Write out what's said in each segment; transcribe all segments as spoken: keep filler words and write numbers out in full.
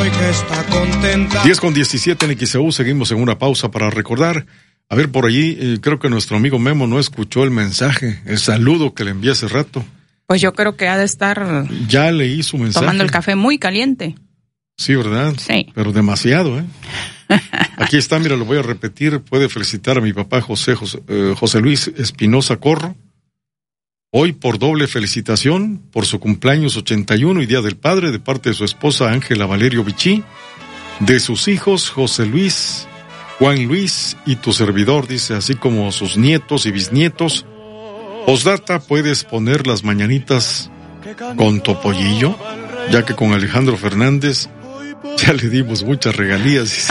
diez con diecisiete en X E U, seguimos en una pausa para recordar. A ver, por allí, eh, creo que nuestro amigo Memo no escuchó el mensaje, el saludo que le envié hace rato. Pues yo creo que ha de estar... Ya leí su mensaje. Tomando el café muy caliente. Sí, ¿verdad? Sí. Pero demasiado, ¿eh? Aquí está, mira, lo voy a repetir. Puede felicitar a mi papá José, José, eh, José Luis Espinosa Corro. Hoy por doble felicitación por su cumpleaños ochenta y uno y Día del Padre de parte de su esposa Ángela Valerio Vichy, de sus hijos José Luis, Juan Luis y tu servidor, dice, así como sus nietos y bisnietos. Postdata, puedes poner las mañanitas con Topollillo, ya que con Alejandro Fernández ya le dimos muchas regalías.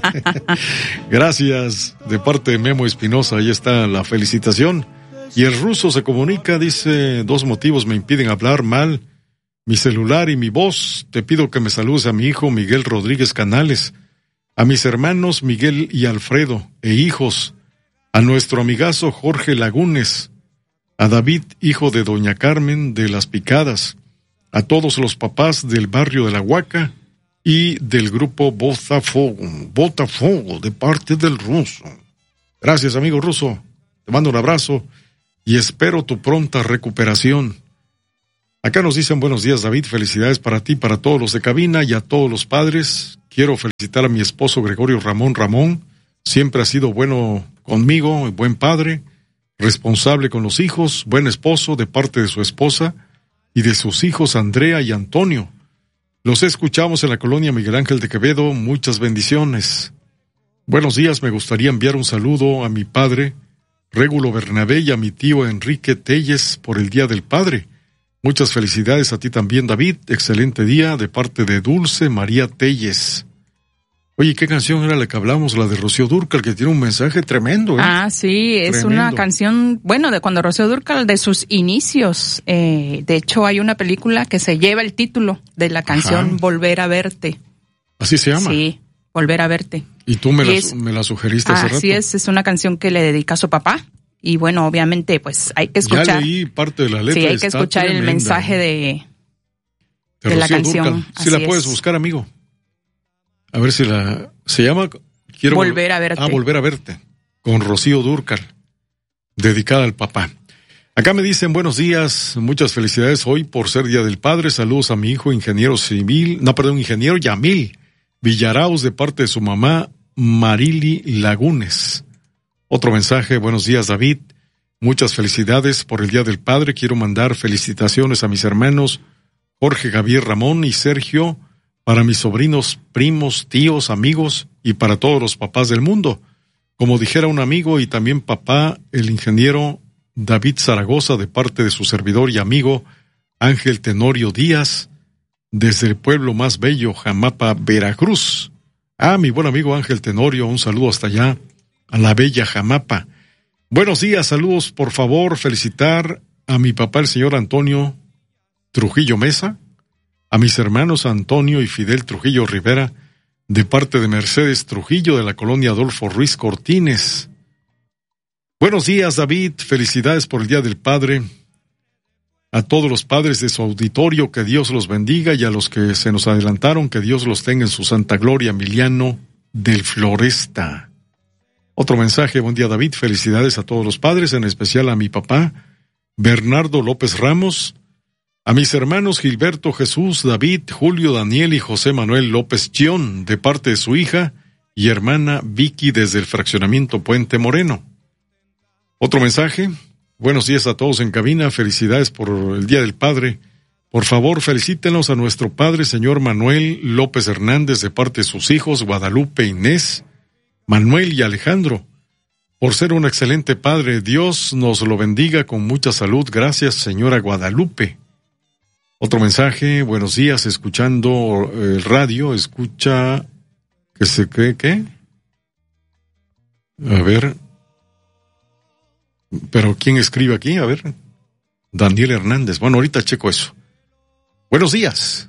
Gracias de parte de Memo Espinosa, ahí está la felicitación. Y el ruso se comunica, dice, dos motivos me impiden hablar mal, mi celular y mi voz. Te pido que me saludes a mi hijo Miguel Rodríguez Canales, a mis hermanos Miguel y Alfredo e hijos, a nuestro amigazo Jorge Lagunes, a David, hijo de doña Carmen de Las Picadas, a todos los papás del barrio de La Huaca y del grupo Botafogo, Botafogo, de parte del ruso. Gracias, amigo ruso, te mando un abrazo y espero tu pronta recuperación. Acá nos dicen buenos días, David, felicidades para ti, para todos los de cabina y a todos los padres. Quiero felicitar a mi esposo Gregorio Ramón Ramón, siempre ha sido bueno conmigo, buen padre, responsable con los hijos, buen esposo de parte de su esposa y de sus hijos Andrea y Antonio. Los escuchamos en la colonia Miguel Ángel de Quevedo, muchas bendiciones. Buenos días, me gustaría enviar un saludo a mi padre, Régulo Bernabé, y a mi tío Enrique Telles por el Día del Padre. Muchas felicidades a ti también, David, excelente día de parte de Dulce María Telles. Oye, ¿qué canción era la que hablamos? La de Rocío Dúrcal, que tiene un mensaje tremendo, ¿eh? Ah, sí, es Tremendo. Una canción, bueno, de cuando Rocío Dúrcal, de sus inicios. Eh, de hecho, hay una película que se lleva el título de la canción, Ajá. Volver a verte. ¿Así se llama? Sí, Volver a verte. Y tú me, y la, es, me la sugeriste hace rato. Así es, es una canción que le dedica a su papá. Y bueno, obviamente, pues hay que escuchar. Ya leí parte de la letra. Sí, hay que escuchar tremenda. El mensaje de, de, de la canción. Si la puedes es. buscar, amigo. A ver si la... Se llama... Quiero Volver a verte. Ah, Volver a verte. Con Rocío Dúrcal. Dedicada al papá. Acá me dicen buenos días, muchas felicidades hoy por ser Día del Padre. Saludos a mi hijo, ingeniero civil, no, perdón, ingeniero Yamil Villaraos, de parte de su mamá Marili Lagunes. Otro mensaje, buenos días, David. Muchas felicidades por el Día del Padre. Quiero mandar felicitaciones a mis hermanos Jorge Javier Ramón y Sergio, para mis sobrinos, primos, tíos, amigos y para todos los papás del mundo. Como dijera un amigo y también papá, el ingeniero David Zaragoza, de parte de su servidor y amigo Ángel Tenorio Díaz, desde el pueblo más bello, Jamapa, Veracruz. Ah, mi buen amigo Ángel Tenorio, un saludo hasta allá, a la bella Jamapa. Buenos días, saludos, por favor, felicitar a mi papá, el señor Antonio Trujillo Mesa, a mis hermanos Antonio y Fidel Trujillo Rivera, de parte de Mercedes Trujillo, de la colonia Adolfo Ruiz Cortines. Buenos días, David, felicidades por el Día del Padre. A todos los padres de su auditorio, que Dios los bendiga, y a los que se nos adelantaron, que Dios los tenga en su santa gloria. Emiliano del Floresta. Otro mensaje, buen día, David, felicidades a todos los padres, en especial a mi papá, Bernardo López Ramos, a mis hermanos Gilberto, Jesús, David, Julio, Daniel y José Manuel López Chión, de parte de su hija y hermana Vicky, desde el fraccionamiento Puente Moreno. Otro mensaje, buenos días a todos en cabina, felicidades por el Día del Padre. Por favor, felicítenos a nuestro padre, señor Manuel López Hernández, de parte de sus hijos Guadalupe, Inés, Manuel y Alejandro, por ser un excelente padre. Dios nos lo bendiga con mucha salud. Gracias, señora Guadalupe. Otro mensaje, buenos días, escuchando el radio, escucha, ¿qué se cree qué? A ver, pero ¿quién escribe aquí? A ver, Daniel Hernández. Bueno, ahorita checo eso. Buenos días.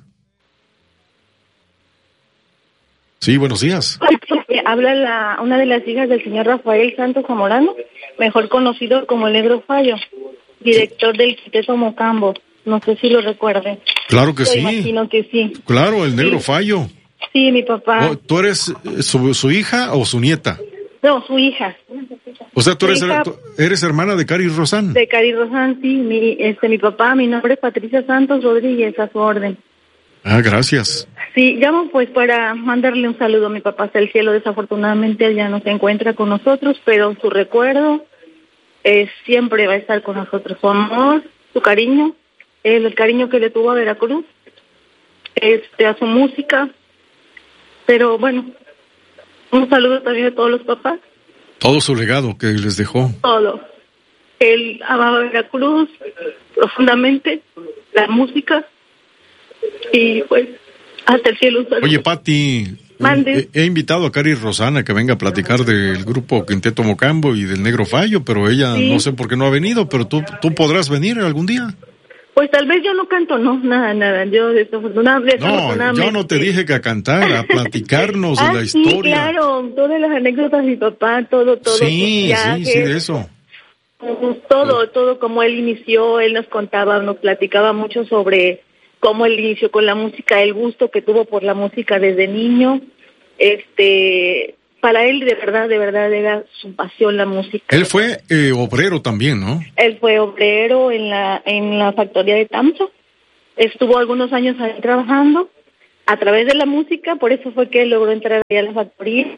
Sí, buenos días. Habla la, una de las hijas del señor Rafael Santos Zamorano, mejor conocido como el Negro Fallo, director del Quiteto Mocambo. No sé si lo recuerden. Claro que Yo sí. imagino que sí. Claro, el Negro sí. Fallo. Sí, mi papá. Oh, ¿tú eres su, su hija o su nieta? No, su hija. O sea, tú eres, hija, tú eres hermana de Cari Rosán. De Cari Rosán, sí. Mi, este, mi papá, mi nombre es Patricia Santos Rodríguez, a su orden. Ah, gracias. Sí, llamo pues para mandarle un saludo a mi papá hasta el cielo. Desafortunadamente él ya no se encuentra con nosotros, pero su recuerdo eh, siempre va a estar con nosotros. Su amor, su cariño, el, el cariño que le tuvo a Veracruz, este, a su música. Pero bueno, un saludo también a todos los papás. Todo su legado que les dejó. Todo. Él amaba Veracruz profundamente, la música, y pues hasta el cielo. Oye, Pati, he, he invitado a Cari Rosán a que venga a platicar del grupo Quinteto Mocambo y del Negro Fallo, pero ella sí. No sé por qué no ha venido, pero tú, tú podrás venir algún día. Pues tal vez yo no canto, no, nada, nada, yo desafortunadamente... No, yo no te dije que a cantar, a platicarnos ah, de la historia. Sí, claro, todas las anécdotas de mi papá, todo, todo. Sí, viajes, sí, sí, de eso. Todo, todo como él inició, él nos contaba, nos platicaba mucho sobre cómo él inició con la música, el gusto que tuvo por la música desde niño, este... Para él, de verdad, de verdad, era su pasión la música. Él fue eh, obrero también, ¿no? Él fue obrero en la en la factoría de Tamso. Estuvo algunos años ahí trabajando a través de la música, por eso fue que él logró entrar ahí a la factoría.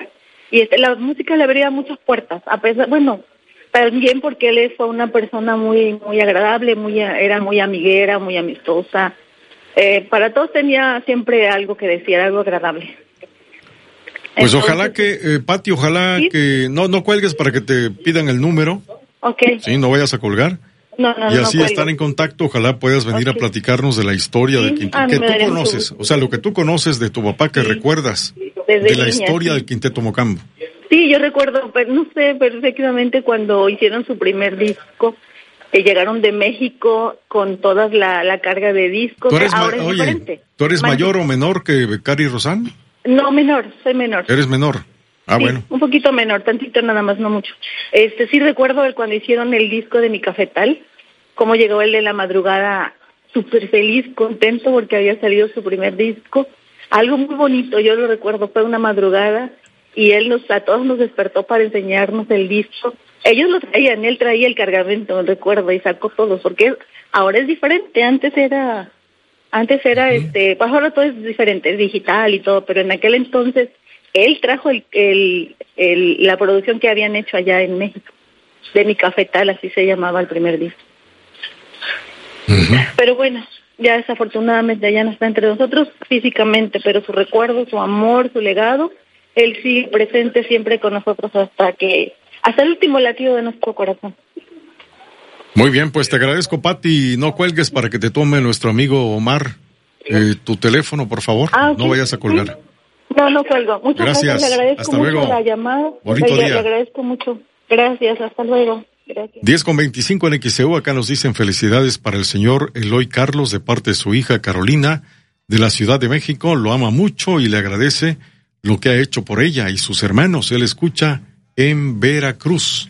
Y este, la música le abría muchas puertas, a pesar, bueno, también porque él fue una persona muy muy agradable, muy era muy amiguera, muy amistosa. Eh, para todos tenía siempre algo que decir, algo agradable. Pues entonces, ojalá que, eh, Pati, ojalá ¿sí? que no no cuelgues para que te pidan el número. Okay. Sí, no vayas a colgar. No, no, y así no estar en contacto, ojalá puedas venir okay. a platicarnos de la historia ¿sí? de Quinteto. Ah, que tú conoces, o sea, lo que tú conoces de tu papá, que sí. recuerdas Desde de la niña, historia sí. del Quinteto Mocambo. Sí, yo recuerdo, pero no sé perfectamente cuando hicieron su primer disco, eh, llegaron de México con toda la, la carga de discos. ¿Tú eres, ahora ma- es oye, diferente. ¿tú eres Más mayor o menor que Cari Rosán? No, menor, soy menor. ¿Eres menor? Ah, sí, bueno. Un poquito menor, tantito nada más, no mucho. Este, sí recuerdo el cuando hicieron el disco de Mi Cafetal, cómo llegó él de la madrugada súper feliz, contento porque había salido su primer disco. Algo muy bonito, yo lo recuerdo, fue una madrugada y él nos a todos nos despertó para enseñarnos el disco. Ellos lo traían, él traía el cargamento, recuerdo, y sacó todos, porque ahora es diferente, antes era... Antes era, uh-huh. este, pues ahora todo es diferente, es digital y todo, pero en aquel entonces él trajo el, el, el, la producción que habían hecho allá en México, de Mi Cafetal, así se llamaba el primer disco. Uh-huh. Pero bueno, ya desafortunadamente ya no está entre nosotros físicamente, pero su recuerdo, su amor, su legado, él sigue presente siempre con nosotros hasta que, hasta el último latido de nuestro corazón. Muy bien, pues te agradezco, Pati. No cuelgues para que te tome nuestro amigo Omar eh, tu teléfono, por favor. Ah, okay. No vayas a colgar. No, no cuelgo. Muchas gracias. gracias. Le agradezco hasta mucho luego. la llamada. Bonito le, día. Le agradezco mucho. Gracias. Hasta luego. Gracias. diez con veinticinco en X E U. Acá nos dicen felicidades para el señor Eloy Carlos de parte de su hija Carolina de la Ciudad de México. Lo ama mucho y le agradece lo que ha hecho por ella y sus hermanos. Él escucha en Veracruz.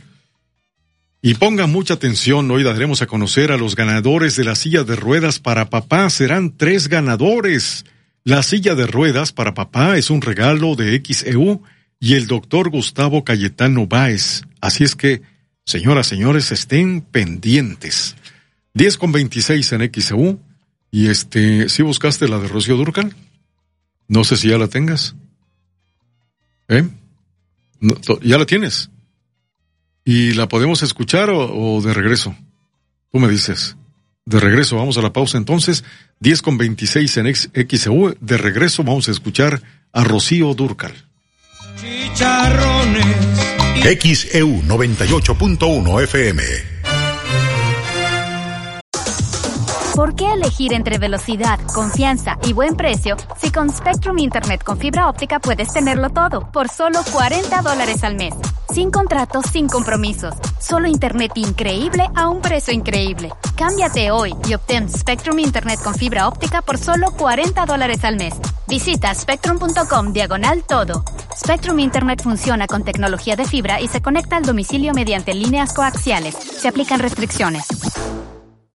Y pongan mucha atención, hoy daremos a conocer a los ganadores de la silla de ruedas para papá. Serán tres ganadores. La silla de ruedas para papá es un regalo de X E U y el doctor Gustavo Cayetano Báez. Así es que, señoras, señores, estén pendientes. diez con veintiséis en X E U. Y este, ¿sí buscaste la de Rocío Dúrcal? No sé si ya la tengas. ¿Eh? No, ¿ya la tienes? ¿Y la podemos escuchar o, o de regreso? Tú me dices. De regreso, vamos a la pausa entonces. diez con veintiséis en X E U. De regreso vamos a escuchar a Rocío Dúrcal. Chicharrones. X E U noventa y ocho punto uno F M. ¿Por qué elegir entre velocidad, confianza y buen precio si con Spectrum Internet con fibra óptica puedes tenerlo todo por solo cuarenta dólares al mes? Sin contratos, sin compromisos. Solo Internet increíble a un precio increíble. Cámbiate hoy y obtén Spectrum Internet con fibra óptica por solo cuarenta dólares al mes. Visita spectrum.com diagonal todo. Spectrum Internet funciona con tecnología de fibra y se conecta al domicilio mediante líneas coaxiales. Se aplican restricciones.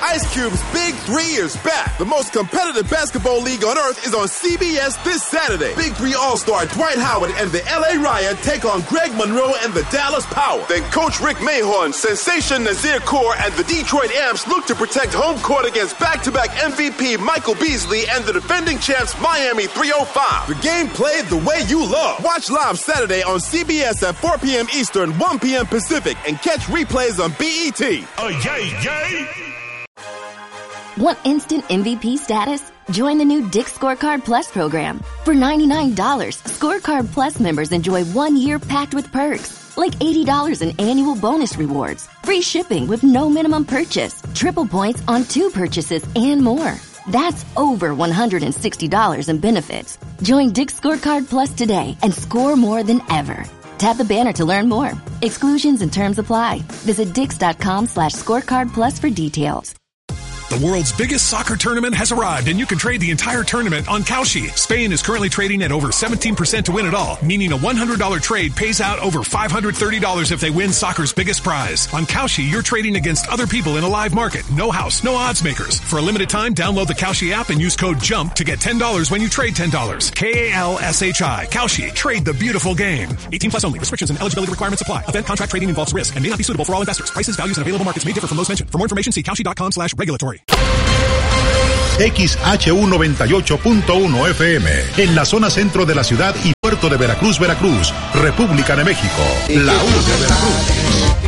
Ice Cube's Big Three is back. The most competitive basketball league on earth is on C B S this Saturday. Big Three All-Star Dwight Howard and the L A Riot take on Greg Monroe and the Dallas Power. Then Coach Rick Mahorn, Sensation Nazir Kaur, and the Detroit Amps look to protect home court against back-to-back M V P Michael Beasley and the defending champs Miami three oh five. The game played the way you love. Watch live Saturday on C B S at four p.m. Eastern, one p.m. Pacific, and catch replays on B E T. Oh, yay, yay! Want instant M V P status? Join the new Dick's Scorecard Plus program. For ninety-nine dollars, Scorecard Plus members enjoy one year packed with perks, like eighty dollars in annual bonus rewards, free shipping with no minimum purchase, triple points on two purchases, and more. That's over one hundred sixty dollars in benefits. Join Dick's Scorecard Plus today and score more than ever. Tap the banner to learn more. Exclusions and terms apply. Visit dix.com slash scorecard plus for details. The world's biggest soccer tournament has arrived, and you can trade the entire tournament on Kalshi. Spain is currently trading at over seventeen percent to win it all, meaning a one hundred dollars trade pays out over five hundred thirty dollars if they win soccer's biggest prize. On Kalshi, you're trading against other people in a live market. No house, no odds makers. For a limited time, download the Kalshi app and use code JUMP to get ten dollars when you trade ten dollars. K A L S H I. Kalshi. Trade the beautiful game. eighteen plus only. Restrictions and eligibility requirements apply. Event contract trading involves risk and may not be suitable for all investors. Prices, values, and available markets may differ from those mentioned. For more information, see kalshi.com slash regulatory. X H U noventa y ocho punto uno F M, en la zona centro de la ciudad y puerto de Veracruz, Veracruz, República de México, la U de Veracruz.